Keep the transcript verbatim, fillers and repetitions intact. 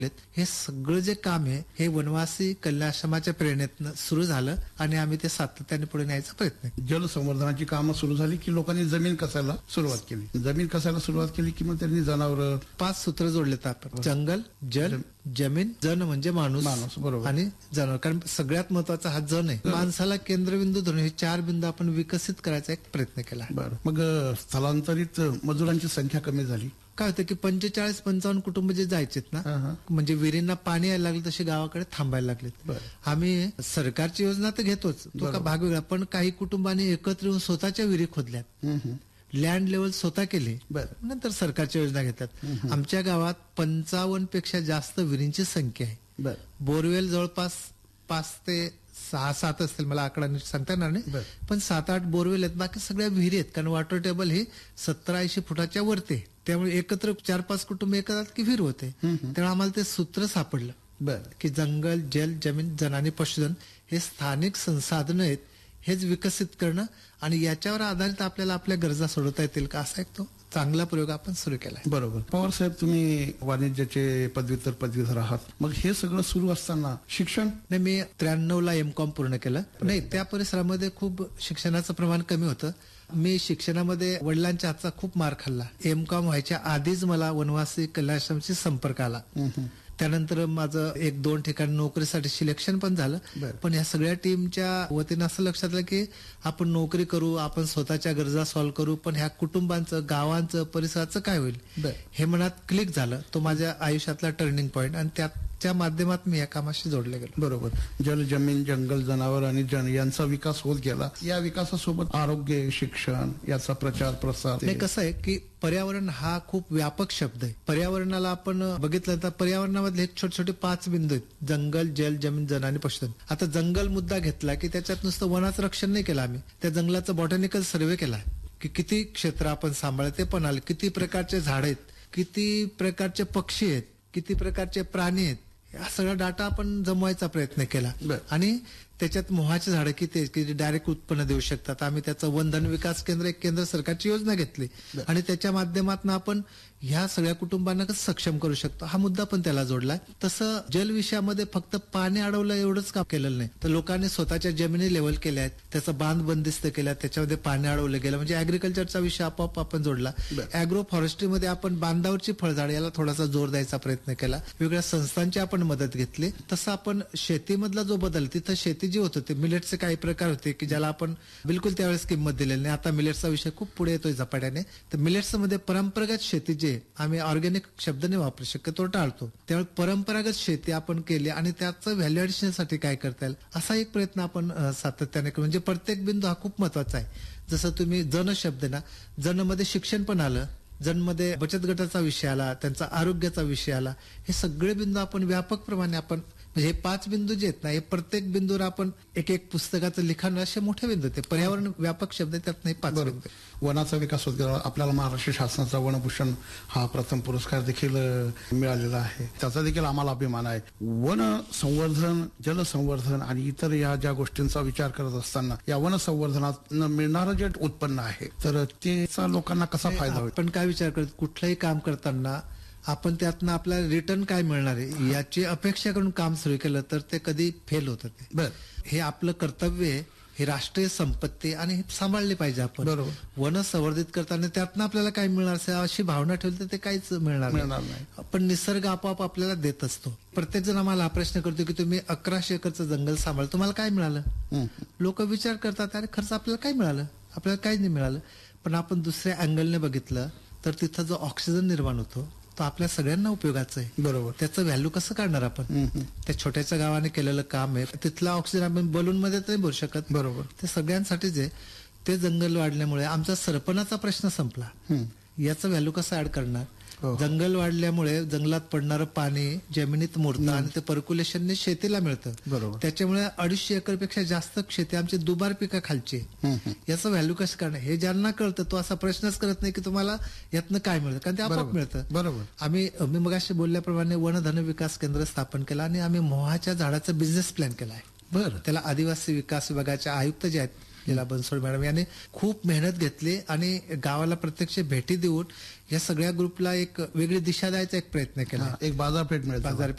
हे सगळं जे काम आहे हे वनवासी कल्याण आश्रमाच्या प्रेरणेतनं सुरू झालं आणि आम्ही ते सातत्याने पुढे न्यायचा प्रयत्न केला. जलसंवर्धनाची कामं सुरू झाली की लोकांनी जमीन कसायला सुरुवात केली. जमीन कसायला सुरुवात केली की मग त्यांनी जनावर पाच सूत्र जोडलेत आपण: जंगल, जल, जमीन, जन म्हणजे माणूस माणूस बरोबर आणि जनावर. कारण सगळ्यात महत्वाचा हा जन आहे. माणसाला केंद्रबिंदू धरून हे चार बिंदू आपण विकसित करायचा एक प्रयत्न केला. बरं, मग स्थलांतरित मजुरांची संख्या कमी झाली. काय होतं की पंचेचाळीस पंचावन्न कुटुंब जे जायचेत ना, म्हणजे विहिरींना पाणी यायला लागलं तसे गावाकडे थांबायला लागलेत. आम्ही सरकारची योजना तर घेतोच, तो का भाग वेगळा, पण काही कुटुंबांनी एकत्र येऊन स्वतःच्या विहिरी खोदल्यात, लँड लेवल स्वतः केली, नंतर सरकारच्या योजना घेतात. आमच्या गावात पंचावन्न पेक्षा जास्त विहिरींची संख्या आहे. बोरवेल जवळपास पाच ते सहा सात असतील, मला आकडा नीट सांगता येणार नाही, पण सात आठ बोरवेल आहेत. बाकी सगळ्या विहिरी आहेत, कारण वॉटर टेबल ही सत्तर ऐंशी फुटाच्या वरती, त्यामुळे एकत्र चार पाच कुटुंब एकत्र की विहीर होते. त्यामुळे आम्हाला ते सूत्र सापडलं की जंगल, जल, जमीन, जन आणि पशुधन हे स्थानिक संसाधनं आहेत, हेच विकसित करणं आणि याच्यावर आधारित आपल्याला आपल्या गरजा सोडवता येतील का, असा एक तो चांगला प्रयोग आपण सुरू केला. बरोबर. पवार साहेब, तुम्ही वाणिज्याचे पदव्युत्तर पदवीधर आहात, मग हे सगळं सुरू असताना शिक्षण? नाही, मी त्र्याण्णव ला एम कॉम पूर्ण केलं. नाही, त्या परिसरामध्ये खूप शिक्षणाचं प्रमाण कमी होतं. मी शिक्षणामध्ये वडिलांच्या हातचा खूप मार खाल्ला. एम कॉम व्हायच्या आधीच मला वनवासी कल्याण आश्रमशी संपर्क आला. त्यानंतर माझं एक दोन ठिकाणी नोकरीसाठी सिलेक्शन पण झालं. पण या सगळ्या टीमच्या वतीनं असं लक्षात आलं की आपण नोकरी करू, आपण स्वतःच्या गरजा सॉल्व्ह करू, पण ह्या कुटुंबांचं, गावांचं, परिसराचं काय होईल हे मनात क्लिक झालं. तो माझ्या आयुष्यातला टर्निंग पॉइंट आणि त्याच्या माध्यमात मी या कामाशी जोडले गेलो. बरोबर. जल, जमीन, जंगल, जनावर आणि जन यांचा विकास होत गेला. या विकासासोबत आरोग्य, शिक्षण याचा प्रचार प्रसार. नाही, कसं आहे की पर्यावरण हा खूप व्यापक शब्द आहे. पर्यावरणाला आपण बघितलं तर पर्यावरणामधले एक छोटे छोटे पाच बिंदू आहेत: जंगल, जल, जमीन, जन आणि पशुधन. आता जंगल मुद्दा घेतला की त्याच्यात नुसतं वनाचं रक्षण नाही केलं आम्ही, त्या जंगलाचा बॉटॅनिकल सर्वे केला की किती क्षेत्र आपण सांभाळलं ते पण आलं, किती प्रकारचे झाड आहेत, किती प्रकारचे पक्षी आहेत, किती प्रकारचे प्राणी आहेत, हा सगळा डाटा आपण जमवायचा प्रयत्न केला. आणि त्याच्यात मोहाचे झाडं किती आहेत की डायरेक्ट उत्पन्न देऊ शकतात. आम्ही त्याचं वनधन विकास केंद्र, एक केंद्र सरकारची योजना घेतली आणि त्याच्या माध्यमातून आपण ह्या सगळ्या कुटुंबांना कसं सक्षम करू शकतो हा मुद्दा पण त्याला जोडलाय. तसं जल विषयामध्ये फक्त पाणी अडवलं एवढंच काम केलेलं नाही, तर लोकांनी स्वतःच्या जमिनी लेव्हल केल्या आहेत, त्याचा बांध बंदिस्त केला, त्याच्यामध्ये पाणी अडवलं गेलं, म्हणजे अॅग्रिकल्चरचा विषय आपोआप आपण जोडला. अॅग्रो फॉरेस्ट्रीमध्ये आपण बांधावरची फळझाड याला थोडासा जोर द्यायचा प्रयत्न केला. वेगळ्या संस्थांची आपण मदत घेतली. तसं आपण शेतीमधला जो बदल, तिथं शेती जी होत होते, मिलेटचे काही प्रकार होते की ज्याला आपण बिलकुल त्यावेळेस किंमत दिलेली नाही. आता मिलेट्सचा विषय खूप पुढे येतोय झपाट्याने. तर मिलेट्स मध्ये परंपरागत शेती जे आम्ही ऑर्गॅनिक शब्द नाही वापरू शकतो, तो टाळतो. त्यामुळे परंपरागत शेती आपण केली आणि त्याचं व्हॅल्यू ऍडिशन साठी काय करता येईल असा एक प्रयत्न आपण सातत्याने करू. म्हणजे प्रत्येक बिंदू हा खूप महत्वाचा आहे. जसं तुम्ही जन शब्द ना, जन मध्ये शिक्षण पण आलं, जनमध्ये बचत गटाचा विषय आला, त्यांचा आरोग्याचा विषय आला. हे सगळे बिंदू आपण व्यापक प्रमाणे आपण, म्हणजे हे पाच बिंदू जे आहेत ना, हे प्रत्येक बिंदूवर आपण एक एक पुस्तकाचं लिखाण असे मोठे बिंदू ते पर्यावरण व्यापक शब्द त्यात नाही पाच बिंदू. वनाचा विकास होत गेला. आपल्याला महाराष्ट्र शासनाचा वनभूषण हा प्रथम पुरस्कार देखील मिळालेला आहे, त्याचा देखील आम्हाला अभिमान आहे. वन संवर्धन, जलसंवर्धन आणि इतर या ज्या गोष्टींचा विचार करत असताना या वन संवर्धनात मिळणारं जे उत्पन्न आहे तर त्याचा लोकांना कसा फायदा होईल? पण काय विचार करत, कुठलंही काम करताना आपण त्यातनं आपल्याला रिटर्न काय मिळणार आहे याची अपेक्षा करून काम सुरू केलं तर ते कधी फेल होतं. ते हे आपलं कर्तव्य आहे, ही राष्ट्रीय संपत्ती आणि हे सांभाळली पाहिजे आपण. बरोबर. वन संवर्धित करताना त्यातनं आपल्याला काय मिळणार अशी भावना ठेवली तर ते काहीच मिळणार नाही. पण निसर्ग आपोआप आपल्याला देत असतो. प्रत्येक जण आम्हाला हा प्रश्न करतो की तुम्ही अकराशे एकरचं जंगल सांभाळ, तुम्हाला काय मिळालं? लोक विचार करतात अरे खर्च आपल्याला काय मिळालं, आपल्याला काहीच नाही मिळालं. पण आपण दुसऱ्या अँगलने बघितलं तर तिथं जो ऑक्सिजन निर्माण होतो तो आपल्या सगळ्यांना उपयोगाचं आहे. बरोबर. त्याचं व्हॅल्यू कसं काढणार आपण? त्या छोट्याच्या गावाने केलेलं काम आहे. तिथला ऑक्सिजन आपण बलून मध्ये तरी भरू शकत. बरोबर. ते सगळ्यांसाठीच आहे. ते जंगल वाढल्यामुळे आमचा सरपणाचा प्रश्न संपला. याचं व्हॅल्यू कसं ऍड करणार? जंगल वाढल्यामुळे जंगलात पडणारं पाणी जमिनीत मुरतं आणि ते पर्क्युलेशनने शेतीला मिळतं. बरोबर. त्याच्यामुळे अडीचशे एकर पेक्षा जास्त शेती आमची दुबार पिका खालची. याचं व्हॅल्यू कसं करणार हे ज्यांना कळतं तो असा प्रश्नच करत नाही की तुम्हाला यातनं काय मिळतं, कारण ते आपोआप मिळतं. बरोबर. आम्ही मी मगाशी बोलल्याप्रमाणे वनधन विकास केंद्र स्थापन केलं आणि आम्ही मोहाच्या झाडाचा बिझनेस प्लॅन केला आहे. बरं. त्याला आदिवासी विकास विभागाच्या आयुक्त जे आहेत लीला बनसोड मॅडम यांनी खूप मेहनत घेतली आणि गावाला प्रत्यक्ष भेटी देऊन या सगळ्या ग्रुपला एक वेगळी दिशा द्यायचा एक प्रयत्न केला. एक बाजारपेठ मिळते. बाजारपेठ